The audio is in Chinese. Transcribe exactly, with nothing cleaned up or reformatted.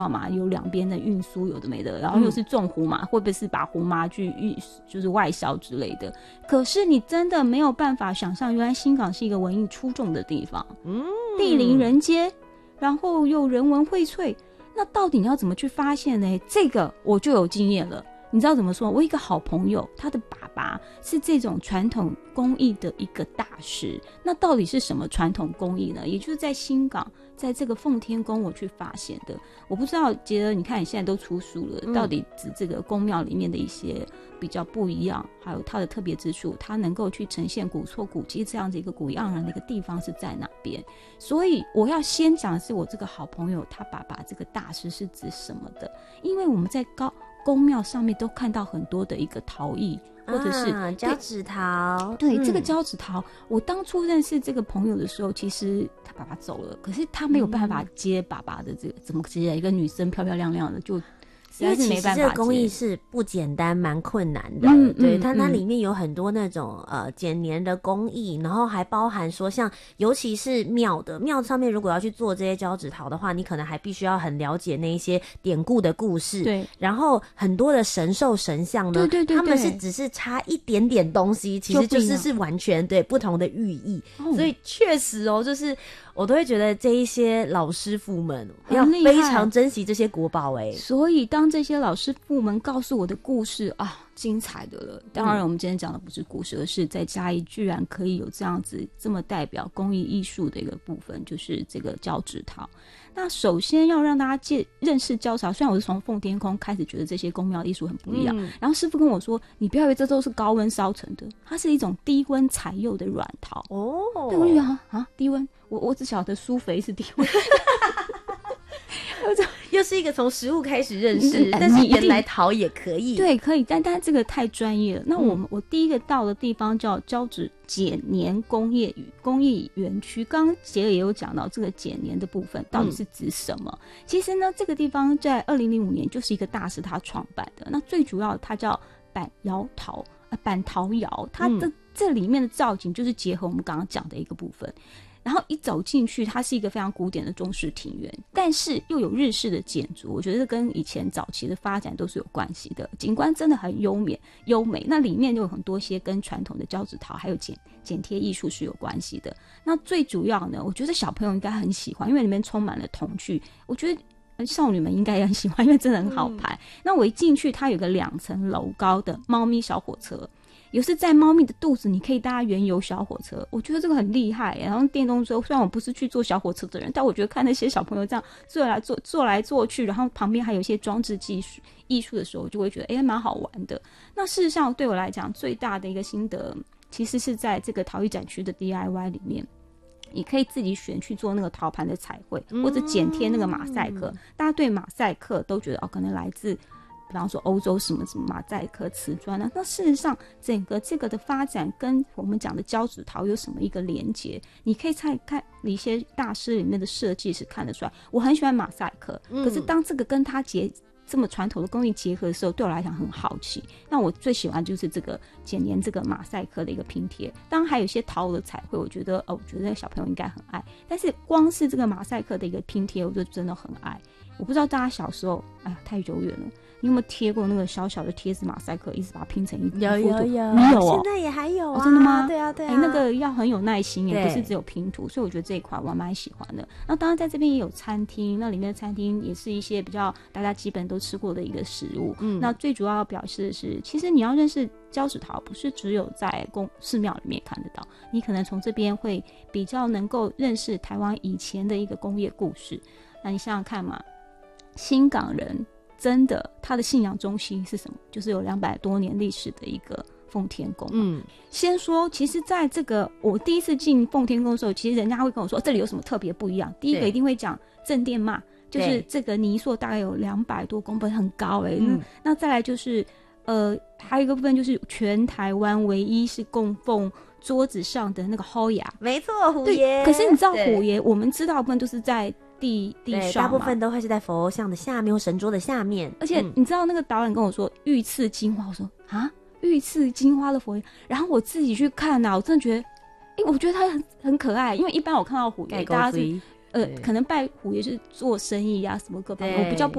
嘛，有两边的运输有的没的，然后又是种胡麻、嗯、会不会是把胡麻去运就是外销之类的。可是你真的没有办法想象，原来新港是一个文艺出众的地方，嗯，地灵人杰，然后又人文荟萃，那到底你要怎么去发现呢？这个我就有经验了。你知道怎么说？我一个好朋友，他的爸爸是这种传统工艺的一个大师。那到底是什么传统工艺呢？也就是在新港，在这个奉天宫我去发现的。我不知道杰德，你看你现在都出书了、嗯、到底指这个宫庙里面的一些比较不一样，还有它的特别之处，它能够去呈现古厝古迹这样子一个古意盎然的一个地方是在哪边。所以我要先讲的是我这个好朋友他爸爸这个大师是指什么的，因为我们在高宫庙上面都看到很多的一个陶艺，或者是、 啊、交趾陶。 对、 嗯、 这个交趾陶，我当初认识这个朋友的时候，其实他爸爸走了，可是他没有办法接爸爸的这个、嗯、怎么接一个女生漂漂亮亮的，就因为其实这个工艺是不简单，蛮困难的。嗯、对、嗯、它它里面有很多那种呃剪黏的工艺，然后还包含说像尤其是庙的庙上面，如果要去做这些交趾陶的话，你可能还必须要很了解那一些典故的故事。对，然后很多的神兽神像呢，对对 对, 对，他们是只是差一点点东西，其实就是是完全对不同的寓意。哦、所以确实哦，就是我都会觉得这一些老师傅们要非常珍惜这些国宝哎、欸。 所以当这些老师傅们告诉我的故事啊，精彩的了。当然我们今天讲的不是故事、嗯、而是在嘉义居然可以有这样子这么代表工艺艺术的一个部分，就是这个交趾陶。那首先要让大家介认识交趾陶，虽然我是从奉天宫开始觉得这些宫庙艺术很不一样、嗯、然后师傅跟我说你不要以为这都是高温烧成的，它是一种低温采釉的软陶哦。对，我就觉得啊低温，我我只晓得苏肥是低温又是一个从食物开始认识、嗯、但是原来陶也可以。 对，可以，但但这个太专业了。那我们、嗯、我第一个到的地方叫交趾剪黏工业与工艺园区，刚刚杰也有讲到这个剪黏的部分到底是指什么、嗯、其实呢这个地方在二零零五年就是一个大师他创办的，那最主要它叫板窑陶、呃、板陶窑，它的、嗯、这里面的造景就是结合我们刚刚讲的一个部分，然后一走进去它是一个非常古典的中式庭园，但是又有日式的建筑，我觉得跟以前早期的发展都是有关系的，景观真的很优美优美。那里面就有很多些跟传统的交趾陶还有剪剪贴艺术是有关系的。那最主要呢，我觉得小朋友应该很喜欢，因为里面充满了童趣，我觉得少女们应该也很喜欢，因为真的很好拍、嗯、那我一进去它有个两层楼高的猫咪小火车，有时在猫咪的肚子你可以搭原油小火车，我觉得这个很厉害耶。然后电动车，虽然我不是去坐小火车的人，但我觉得看那些小朋友这样坐来坐坐来坐去，然后旁边还有一些装置技术艺术的时候，我就会觉得哎蛮好玩的。那事实上对我来讲最大的一个心得其实是在这个陶艺展区的 D I Y 里面，你可以自己选去做那个陶盘的彩绘、嗯、或者剪贴那个马赛克、嗯、大家对马赛克都觉得哦可能来自比方说欧洲什么什么马赛克瓷砖啊，那事实上整个这个的发展跟我们讲的交趾陶有什么一个连结，你可以再看一些大师里面的设计是看得出来。我很喜欢马赛克、嗯、可是当这个跟它结这么传统的工艺结合的时候，对我来讲很好奇。那我最喜欢就是这个剪黏这个马赛克的一个拼贴，当然还有一些陶的彩绘，我觉得哦，我觉得小朋友应该很爱，但是光是这个马赛克的一个拼贴我就真的很爱。我不知道大家小时候哎呀太久远了，你有没有贴过那个小小的贴纸马赛克，一直把它拼成一幅？ 有有有， 你有哦？ 现在也还有啊？ 哦、真的吗？ 对啊对啊， 哎，那个要很有耐心，也不是只有拼图，所以我觉得这一块我蛮喜欢的。那当然在这边也有餐厅，那里面的餐厅也是一些比较大家基本都吃过的一个食物。嗯，那最主要要表示的是，其实你要认识交趾陶，不是只有在宫寺庙里面看得到，你可能从这边会比较能够认识台湾以前的一个工业故事。那你想想看嘛，新港人真的他的信仰中心是什么？就是有两百多年历史的一个奉天宫。嗯，先说其实在这个我第一次进奉天宫的时候，其实人家会跟我说这里有什么特别不一样，第一个一定会讲正殿嘛，就是这个泥塑大概有两百多公分，很高哎、欸嗯。那再来就是呃还有一个部分就是全台湾唯一是供奉桌子上的那个虎牙， 没错，虎爷。 可是你知道虎爷我们知道的部分都是在地地上嘛， 大部分都会是在佛像的下面或神桌的下面。 而且你知道那个导演跟我说御赐金花，我说啊御赐金花的佛爷，然后我自己去看啊，我真的觉得哎、欸，我觉得他很很可爱，因为一般我看到虎爷大家是呃，可能拜虎也是做生意啊，什么各方面，我比较不